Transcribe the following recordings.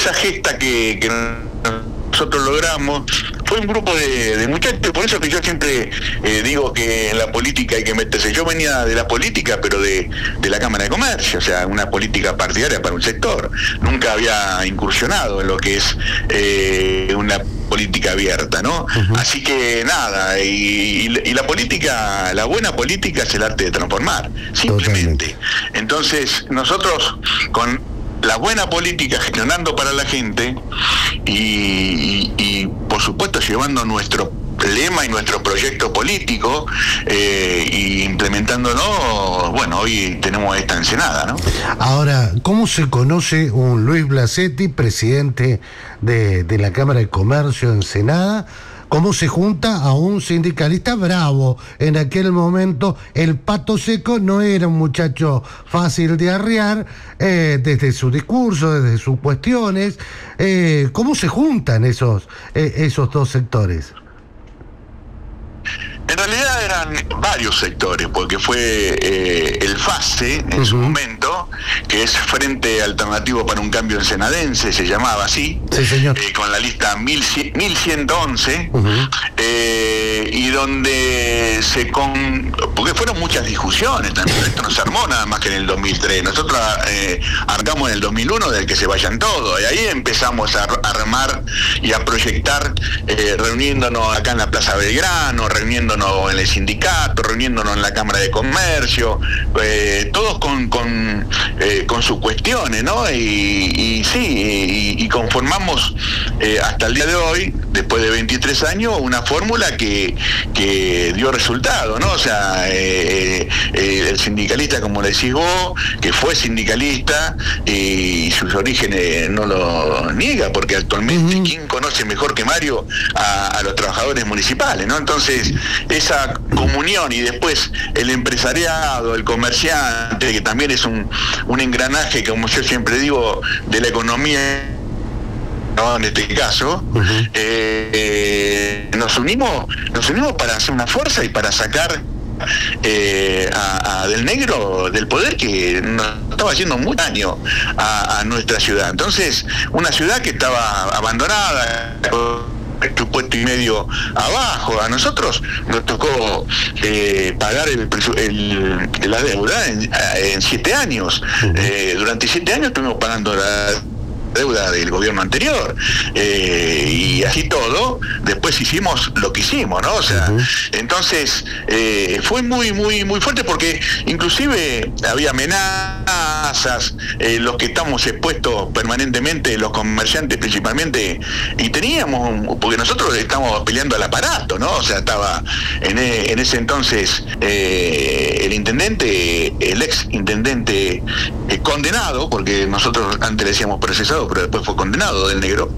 esa gesta que nosotros logramos fue un grupo de muchachos. Por eso que yo siempre digo que en la política hay que meterse. Yo venía de la política, pero de la Cámara de Comercio, o sea, una política partidaria para un sector. Nunca había incursionado en lo que es una política abierta, ¿no? Uh-huh. Así que nada, y la política, la buena política es el arte de transformar, simplemente. Totalmente. Entonces, nosotros con la buena política, gestionando para la gente y por supuesto llevando nuestro lema y nuestro proyecto político y implementándolo, bueno, hoy tenemos esta Ensenada, ¿no? Ahora, ¿cómo se conoce un Luis Blasetti, presidente de la Cámara de Comercio de Ensenada? ¿Cómo se junta a un sindicalista bravo? En aquel momento el Pato Seco no era un muchacho fácil de arriar, desde su discurso, desde sus cuestiones. ¿Cómo se juntan esos dos sectores? En realidad eran varios sectores, porque fue el FASE en su momento, que es Frente Alternativo para un Cambio Ensenadense, se llamaba así, sí, señor. Con la lista 1111, y donde porque fueron muchas discusiones también, esto no se armó nada más que en el 2003, nosotros arrancamos en el 2001 del que se vayan todos, y ahí empezamos a armar y a proyectar, reuniéndonos acá en la Plaza Belgrano, reuniéndonos en el sindicato, reuniéndonos en la Cámara de Comercio, todos con sus cuestiones, ¿no? Y conformamos hasta el día de hoy, después de 23 años, una fórmula que dio resultado, ¿no? O sea, el sindicalista, como le decís vos, que fue sindicalista y sus orígenes no lo niega, porque actualmente ¿quién conoce mejor que Mario a los trabajadores municipales, ¿no? Entonces, esa comunión y después el empresariado, el comerciante, que también es un engranaje, como yo siempre digo, de la economía, ¿no? En este caso, nos unimos para hacer una fuerza y para sacar a Del Negro del poder que nos estaba haciendo mucho daño a nuestra ciudad. Entonces, una ciudad que estaba abandonada, puesto y medio abajo. A nosotros nos tocó pagar la deuda en 7 años. Durante 7 años estuvimos pagando la deuda del gobierno anterior, y así todo, después hicimos lo que hicimos, ¿no? O sea, entonces fue muy, muy, muy fuerte, porque inclusive había amenazas, los que estamos expuestos permanentemente, los comerciantes principalmente, y teníamos, porque nosotros estamos peleando al aparato, ¿no? O sea, estaba en ese entonces el ex intendente condenado, porque nosotros antes le decíamos procesado, pero después fue condenado, Del Negro.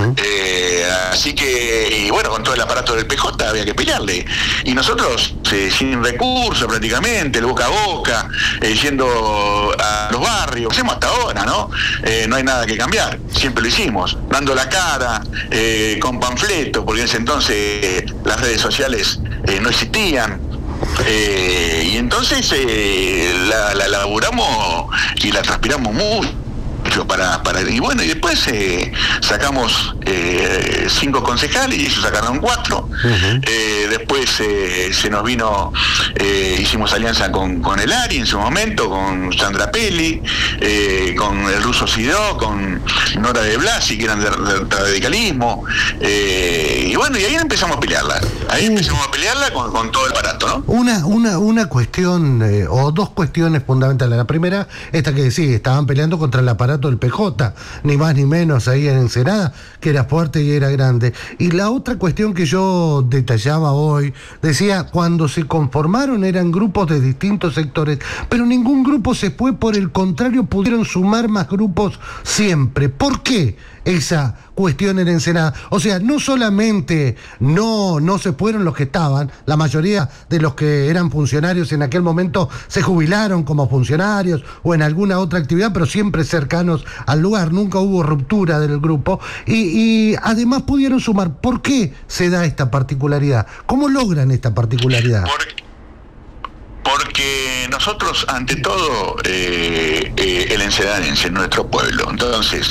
Así que, y bueno, con todo el aparato del PJ había que pelearle. Y nosotros, sin recursos prácticamente, el boca a boca, yendo a los barrios, hacemos hasta ahora, ¿no? No hay nada que cambiar, siempre lo hicimos, dando la cara, con panfletos, porque en ese entonces las redes sociales no existían. Y entonces la laburamos y la transpiramos mucho y bueno, y después sacamos 5 concejales y ellos sacaron 4. Después se nos vino, hicimos alianza con el ARI en su momento, con Sandra Peli, con el ruso Sidó, con Nora de Blasi, que eran de radicalismo, y bueno, y ahí empezamos a pelearla. Con todo el aparato, ¿no? Una cuestión, o dos cuestiones fundamentales. La primera, esta que decís, estaban peleando contra el aparato del PJ, ni más ni menos ahí en Ensenada, que era fuerte y era grande. Y la otra cuestión que yo detallaba hoy, decía, cuando se conformaron eran grupos de distintos sectores, pero ningún grupo se fue, por el contrario, pudieron sumar más grupos siempre. ¿Por qué esa cuestión en Ensenada? O sea, no solamente no se fueron los que estaban, la mayoría de los que eran funcionarios en aquel momento se jubilaron como funcionarios o en alguna otra actividad, pero siempre cercanos al lugar, nunca hubo ruptura del grupo, y además pudieron sumar. ¿Por qué se da esta particularidad? ¿Cómo logran esta particularidad? Porque nosotros, ante todo, el ensenadense, nuestro pueblo, entonces